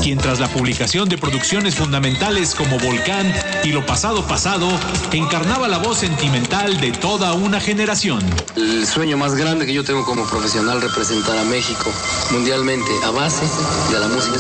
quien tras la publicación de producciones fundamentales como Volcán y Lo Pasado Pasado, encarnaba la voz sentimental de toda una generación. El sueño más grande que yo tengo como profesional, representar a México mundialmente a base de la música